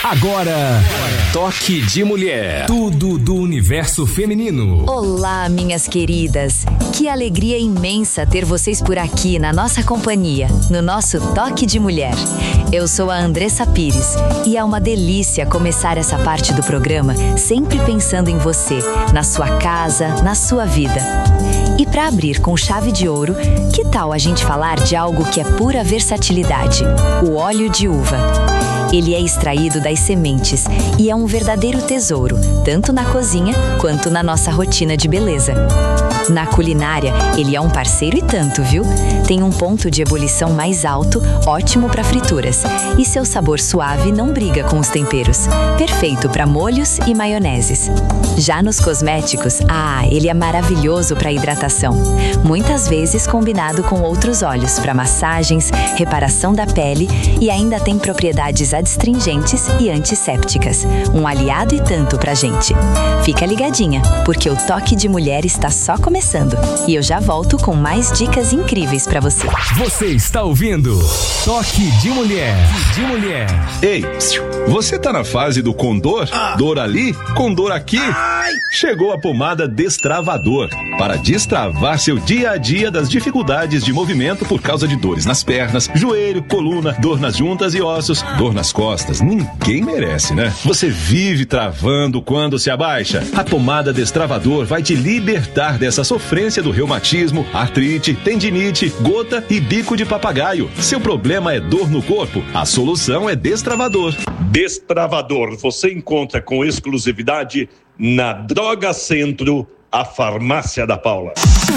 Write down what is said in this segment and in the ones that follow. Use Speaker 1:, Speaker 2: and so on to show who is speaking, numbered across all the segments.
Speaker 1: Agora, Toque de Mulher. Tudo do universo feminino.
Speaker 2: Olá, minhas queridas. Que alegria imensa ter vocês por aqui na nossa companhia, no nosso Toque de Mulher. Eu sou a Andressa Pires e é uma delícia começar essa parte do programa sempre pensando em você, na sua casa, na sua vida. E para abrir com chave de ouro, que tal a gente falar de algo que é pura versatilidade? O óleo de uva. Ele é extraído das sementes e é um verdadeiro tesouro, tanto na cozinha quanto na nossa rotina de beleza. Na culinária, ele é um parceiro e tanto, viu? Tem um ponto de ebulição mais alto, ótimo para frituras. E seu sabor suave não briga com os temperos. Perfeito para molhos e maioneses. Já nos cosméticos, ele é maravilhoso para hidratação. Muitas vezes combinado com outros óleos para massagens, reparação da pele e ainda tem propriedades adstringentes e antissépticas. Um aliado e tanto pra gente. Fica ligadinha, porque o Toque de Mulher está só começando. E eu já volto com mais dicas incríveis pra você.
Speaker 1: Você está ouvindo Toque de Mulher.
Speaker 3: Ei, você tá na fase do condor? Dor ali, condor aqui? Chegou a pomada Destravador para destravar seu dia a dia das dificuldades de movimento por causa de dores nas pernas, joelho, coluna, dor nas juntas e ossos, dor nas costas. Ninguém merece, né? Você vive travando quando se abaixa. A pomada Destravador vai te libertar dessa sofrência do reumatismo, artrite, tendinite, gota e bico de papagaio. Seu problema é dor no corpo? A solução é Destravador.
Speaker 4: Destravador você encontra com exclusividade na Droga Centro, a farmácia da Paula.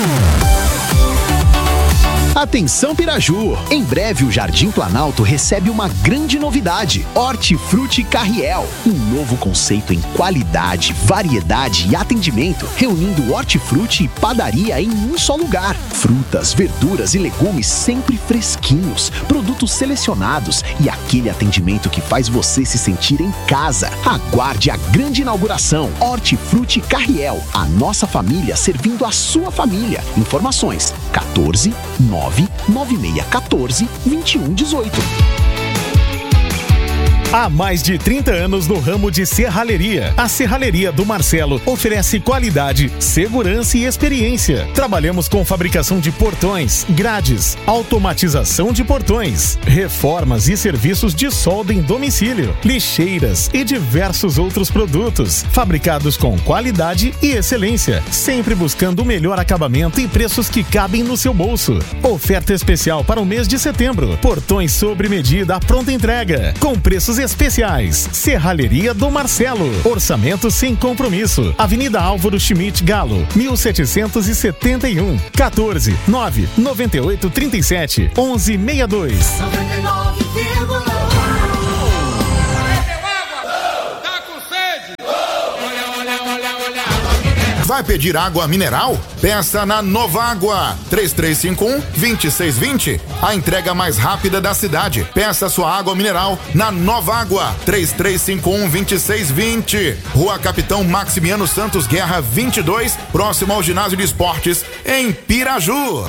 Speaker 5: Atenção Piraju! Em breve o Jardim Planalto recebe uma grande novidade, Hortifruti Carriel. Um novo conceito em qualidade, variedade e atendimento, reunindo hortifruti e padaria em um só lugar. Frutas, verduras e legumes sempre fresquinhos, produtos selecionados e aquele atendimento que faz você se sentir em casa. Aguarde a grande inauguração, Hortifruti Carriel. A nossa família servindo a sua família. Informações 14 99614 2118.
Speaker 6: Há mais de 30 anos no ramo de serralheria. A Serralheria do Marcelo oferece qualidade, segurança e experiência. Trabalhamos com fabricação de portões, grades, automatização de portões, reformas e serviços de solda em domicílio, lixeiras e diversos outros produtos, fabricados com qualidade e excelência, sempre buscando o melhor acabamento e preços que cabem no seu bolso. Oferta especial para o mês de setembro. Portões sob medida à pronta entrega, com preços especiais. Serralheria do Marcelo. Orçamento sem compromisso. Avenida Álvaro Schmidt Galo, 1771. 14 9 98 37 11 62.
Speaker 7: 99,1.
Speaker 8: Vai pedir água mineral? Peça na Novágua, 3351-2620. A entrega mais rápida da cidade. Peça sua água mineral na Novágua, 3351-2620. Rua Capitão Maximiano Santos Guerra 22, próximo ao Ginásio de Esportes, em Piraju.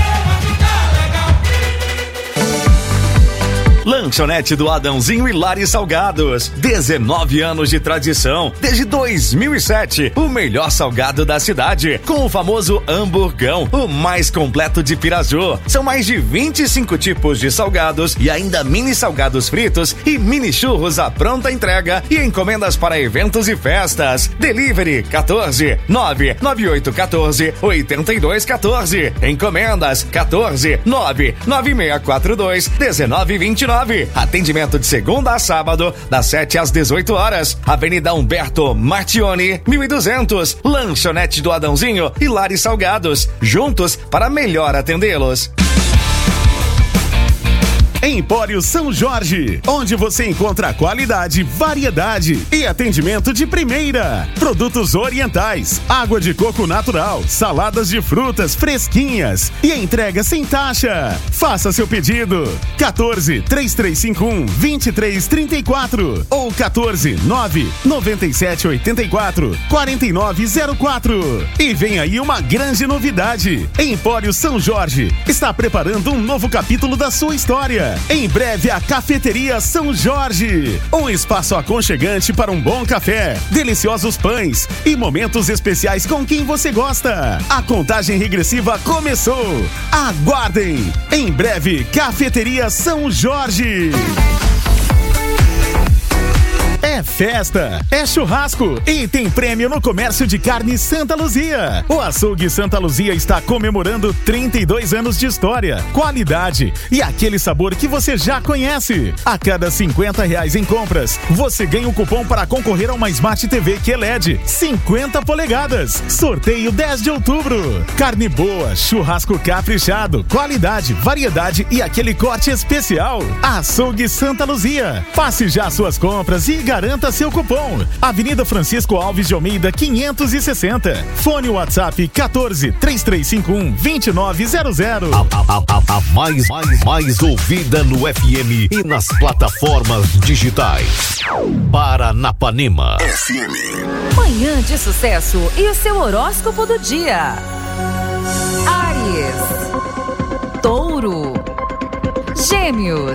Speaker 9: Lanchonete do Adãozinho e Lari Salgados. 19 anos de tradição. Desde 2007, o melhor salgado da cidade. Com o famoso hamburgão, o mais completo de Piraju. São mais de 25 tipos de salgados e ainda mini salgados fritos e mini churros à pronta entrega e encomendas para eventos e festas. Delivery 14 99814 8214. Encomendas 14 99642 1929. Atendimento de segunda a sábado, das 7 às 18 horas. Avenida Humberto Martioni, 1200. Lanchonete do Adãozinho e Lari Salgados. Juntos para melhor atendê-los.
Speaker 6: Empório São Jorge, onde você encontra qualidade, variedade e atendimento de primeira. Produtos orientais, água de coco natural, saladas de frutas fresquinhas e entrega sem taxa. Faça seu pedido. 14 3351 2334 ou 14 997 84 4904. E vem aí uma grande novidade. Empório São Jorge está preparando um novo capítulo da sua história. Chega! Em breve a Cafeteria São Jorge. Um espaço aconchegante para um bom café, deliciosos pães e momentos especiais com quem você gosta. A contagem regressiva começou. Aguardem! Em breve, Cafeteria São Jorge. É festa, é churrasco e tem prêmio no Comércio de Carne Santa Luzia. O Açougue Santa Luzia está comemorando 32 anos de história, qualidade e aquele sabor que você já conhece. A cada R$50 em compras, você ganha um cupom para concorrer a uma Smart TV QLED 50 polegadas. Sorteio 10 de outubro. Carne boa, churrasco caprichado, qualidade, variedade e aquele corte especial. Açougue Santa Luzia. Faça já suas compras e garanta seu cupom. Avenida Francisco Alves de Almeida, 560. Fone WhatsApp 14-3351-2900.
Speaker 10: A mais ouvida no FM e nas plataformas digitais. Paranapanema FM.
Speaker 11: Manhã de sucesso e o seu horóscopo do dia. Áries, Touro, Gêmeos.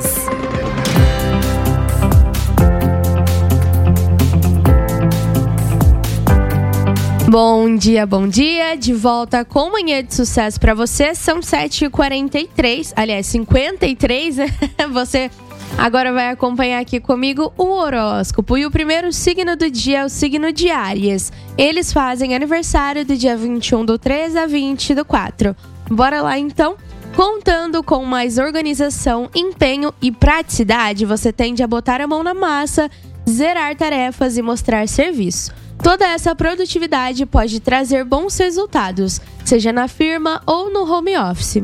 Speaker 12: Bom dia, de volta com Manhã de Sucesso pra você, são 7h43, aliás, 53, né? Você agora vai acompanhar aqui comigo o horóscopo. E o primeiro signo do dia é o signo de Áries. Eles fazem aniversário do dia 21/3 a 20/4. Bora lá então? Contando com mais organização, empenho e praticidade, você tende a botar a mão na massa, zerar tarefas e mostrar serviço. Toda essa produtividade pode trazer bons resultados, seja na firma ou no home office.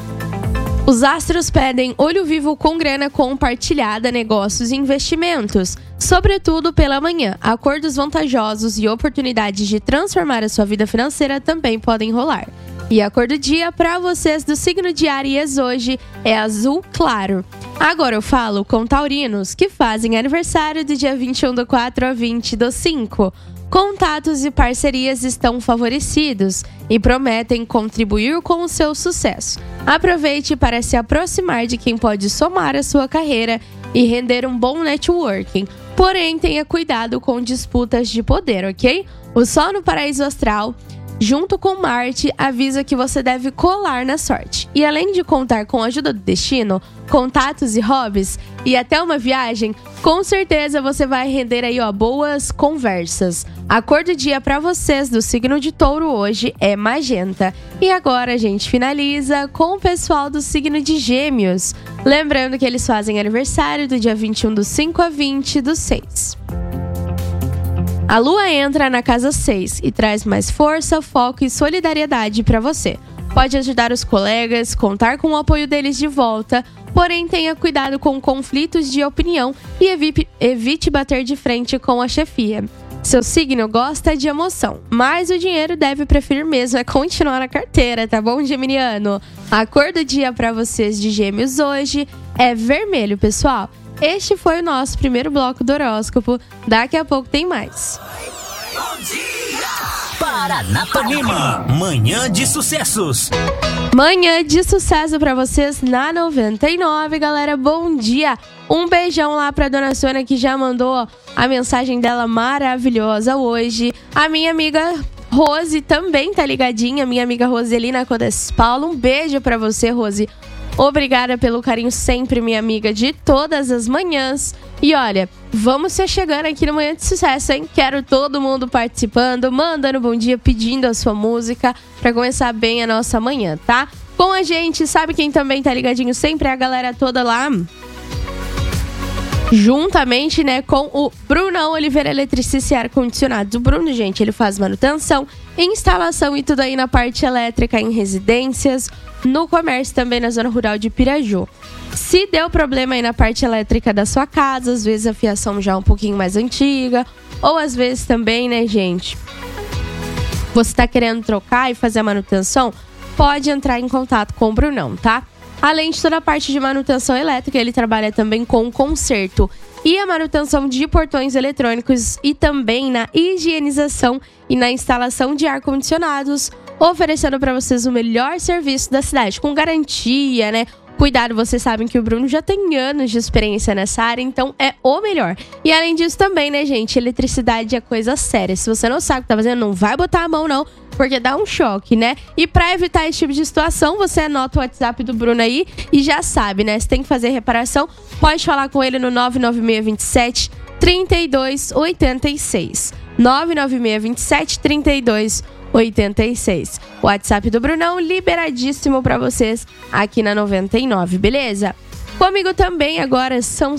Speaker 12: Os astros pedem olho vivo com grana compartilhada, negócios e investimentos. Sobretudo pela manhã, acordos vantajosos e oportunidades de transformar a sua vida financeira também podem rolar. E a cor do dia para vocês do signo de Áries hoje é azul claro. Agora eu falo com taurinos que fazem aniversário do dia 21/4 a 20/5. Contatos e parcerias estão favorecidos e prometem contribuir com o seu sucesso. Aproveite para se aproximar de quem pode somar a sua carreira e render um bom networking. Porém, tenha cuidado com disputas de poder, ok? O Sol no paraíso astral, junto com Marte, avisa que você deve colar na sorte. E além de contar com a ajuda do destino, contatos e hobbies e até uma viagem, com certeza você vai render aí, boas conversas. A cor do dia para vocês do signo de Touro hoje é magenta. E agora a gente finaliza com o pessoal do signo de Gêmeos. Lembrando que eles fazem aniversário do dia 21/5 a 20/6. A lua entra na casa 6 e traz mais força, foco e solidariedade para você. Pode ajudar os colegas, contar com o apoio deles de volta, porém tenha cuidado com conflitos de opinião e evite bater de frente com a chefia. Seu signo gosta de emoção, mas o dinheiro deve preferir mesmo é continuar na carteira, tá bom, geminiano? A cor do dia para vocês de Gêmeos hoje é vermelho, pessoal. Este foi o nosso primeiro bloco do horóscopo. Daqui a pouco tem mais.
Speaker 13: Bom dia! Paranapanema, manhã de sucessos.
Speaker 12: Manhã de sucesso pra vocês na 99, galera. Bom dia. Um beijão lá pra dona Sônia que já mandou a mensagem dela maravilhosa hoje. A minha amiga Rose também tá ligadinha. Minha amiga Roselina Codes Paulo. Um beijo pra você, Rose. Obrigada pelo carinho sempre, minha amiga, de todas as manhãs. E olha, vamos ser chegando aqui no Manhã de Sucesso, hein? Quero todo mundo participando, mandando bom dia, pedindo a sua música pra começar bem a nossa manhã, tá? Com a gente, sabe quem também tá ligadinho sempre? É a galera toda lá, juntamente, né, com o Brunão Oliveira Eletricista e Ar-Condicionados. O Bruno, gente, ele faz manutenção, instalação e tudo aí na parte elétrica em residências, no comércio também na zona rural de Piraju. Se deu problema aí na parte elétrica da sua casa, às vezes a fiação já é um pouquinho mais antiga, ou às vezes também, né, gente, você tá querendo trocar e fazer a manutenção, pode entrar em contato com o Brunão, tá? Além de toda a parte de manutenção elétrica, ele trabalha também com o conserto e a manutenção de portões eletrônicos e também na higienização e na instalação de ar-condicionados, oferecendo para vocês o melhor serviço da cidade, com garantia, né? cuidado, vocês sabem que o Bruno já tem anos de experiência nessa área, então é o melhor. E além disso também, né, gente, eletricidade é coisa séria. Se você não sabe o que tá fazendo, não vai botar a mão não, porque dá um choque, né? E pra evitar esse tipo de situação, você anota o WhatsApp do Bruno aí e já sabe, né? Se tem que fazer reparação, pode falar com ele no 99627 3286. 99627 3286. O WhatsApp do Brunão liberadíssimo pra vocês aqui na 99, beleza? Comigo também agora são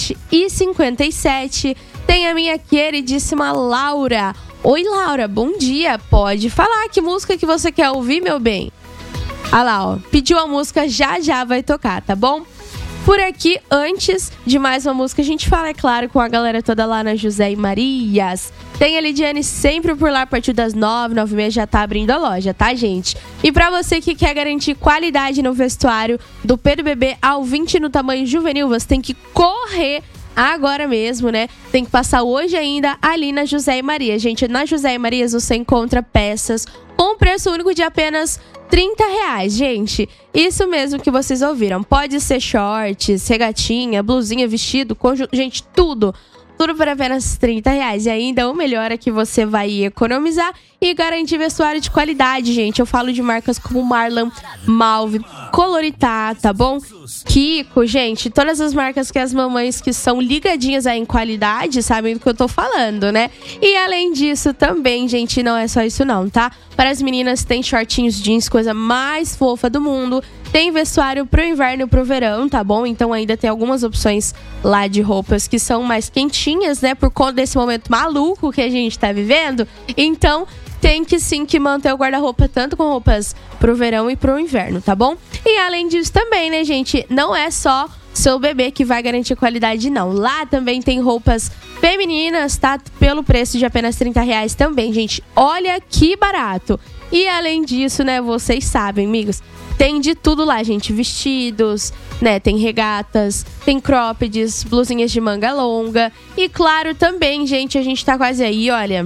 Speaker 12: 7h57. Tem a minha queridíssima Laura. Oi, Laura, bom dia. Pode falar que música que você quer ouvir, meu bem? Ah lá, ó. Pediu a música, já vai tocar, tá bom? Por aqui, antes de mais uma música, a gente fala, é claro, com a galera toda lá na José e Marias. Tem a Lidiane sempre por lá, a partir das 9, 9h30 já tá abrindo a loja, tá, gente? E pra você que quer garantir qualidade no vestuário do Pedro Bebê ao 20 no tamanho juvenil, você tem que correr agora mesmo, né? Tem que passar hoje ainda ali na José e Maria. Gente, na José e Marias você encontra peças com preço único de apenas R$30, gente. Isso mesmo que vocês ouviram. Pode ser shorts, regatinha, blusinha, vestido, conjunto, gente, tudo por apenas R$30. E ainda o melhor é que você vai economizar e garantir vestuário de qualidade, gente. Eu falo de marcas como Marlon, Malve, Coloritá, tá bom? Kiko, gente, todas as marcas que as mamães que são ligadinhas aí em qualidade sabem do que eu tô falando, né? E além disso também, gente, não é só isso não, tá? Para as meninas tem shortinhos jeans, coisa mais fofa do mundo. Tem vestuário pro inverno e pro verão, tá bom? Então ainda tem algumas opções lá de roupas que são mais quentinhas, né? Por conta desse momento maluco que a gente tá vivendo. Então tem que sim que manter o guarda-roupa tanto com roupas pro verão e pro inverno, tá bom? E além disso também, né, gente? Não é só seu bebê que vai garantir qualidade, não. Lá também tem roupas femininas, tá? Pelo preço de apenas R$30 também, gente. Olha que barato. E além disso, né, vocês sabem, amigos, tem de tudo lá, gente. Vestidos, né? Tem regatas, tem croppeds, blusinhas de manga longa. E claro, também, gente, a gente tá quase aí, olha,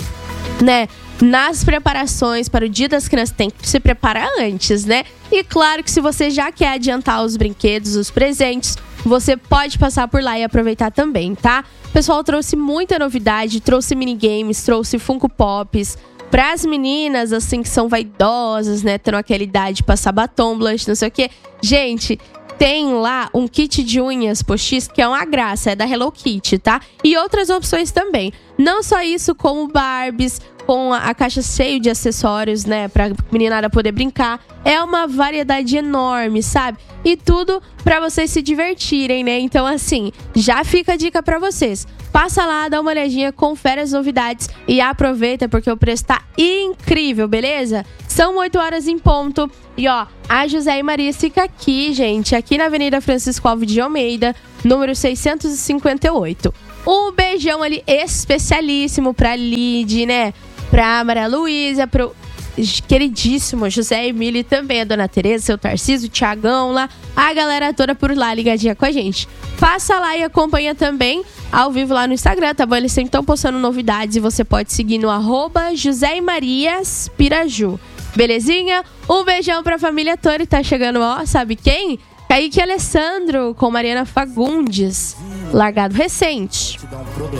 Speaker 12: né? Nas preparações para o Dia das Crianças, tem que se preparar antes, né? E claro que se você já quer adiantar os brinquedos, os presentes, você pode passar por lá e aproveitar também, tá? O pessoal trouxe muita novidade, trouxe minigames, trouxe Funko Pops. Para as meninas, assim, que são vaidosas, né? Tendo aquela idade de passar batom, blush, não sei o quê. Gente, tem lá um kit de unhas postiço, que é uma graça, é da Hello Kitty, tá? E outras opções também. Não só isso, como Barbies, com a caixa cheia de acessórios, né? Pra meninada poder brincar. É uma variedade enorme, sabe? E tudo pra vocês se divertirem, né? Então, assim, já fica a dica pra vocês. Passa lá, dá uma olhadinha, confere as novidades e aproveita, porque o preço tá incrível, beleza? São 8 horas em ponto. E ó, a José e Maria fica aqui, gente, aqui na Avenida Francisco Alves de Almeida, número 658. Um beijão ali especialíssimo pra Lid, né? Pra Maria Luísa, pro queridíssimo José Emílio e também a Dona Tereza, seu Tarcísio, o Thiagão lá, a galera toda por lá ligadinha com a gente. Passa lá e acompanha também ao vivo lá no Instagram, tá bom? Eles sempre estão postando novidades e você pode seguir no @José e Marias Piraju. Belezinha? Um beijão pra família toda e tá chegando, ó, sabe quem? Kaique Alessandro com Mariana Fagundes, largado recente.